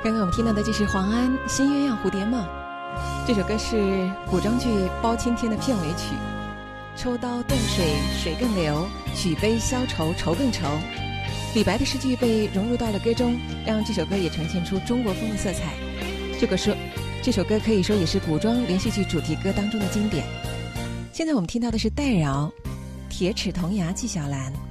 刚刚我们听到的就是黄安《新鸳鸯蝴蝶梦》，这首歌是古装剧《包青天》的片尾曲。抽刀断水，水更流；举杯消愁，愁更愁。李白的诗句被融入到了歌中，让这首歌也呈现出中国风的色彩。这首歌可以说也是古装连续剧主题歌当中的经典。现在我们听到的是戴娆《铁齿铜牙纪晓岚》。